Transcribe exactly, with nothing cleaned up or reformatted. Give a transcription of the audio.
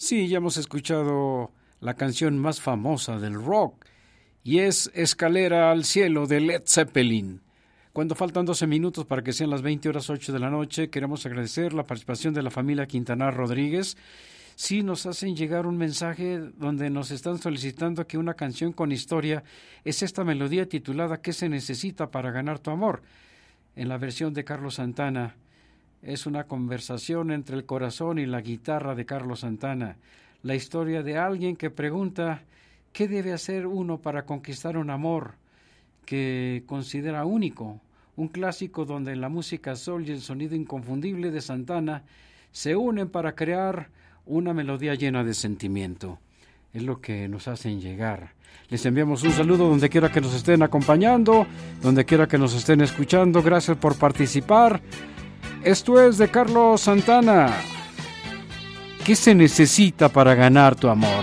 Sí, ya hemos escuchado la canción más famosa del rock y es Escalera al Cielo de Led Zeppelin. Cuando faltan doce minutos para que sean las veinte horas ocho de la noche, queremos agradecer la participación de la familia Quintanar Rodríguez. Sí, nos hacen llegar un mensaje donde nos están solicitando que una canción con historia es esta melodía titulada ¿Qué se necesita para ganar tu amor? En la versión de Carlos Santana. Es una conversación entre el corazón y la guitarra de Carlos Santana. La historia de alguien que pregunta ¿qué debe hacer uno para conquistar un amor que considera único? Un clásico donde la música soul y el sonido inconfundible de Santana se unen para crear una melodía llena de sentimiento. Es lo que nos hacen llegar. Les enviamos un saludo donde quiera que nos estén acompañando, donde quiera que nos estén escuchando. Gracias por participar. Esto es de Carlos Santana. ¿Qué se necesita para ganar tu amor?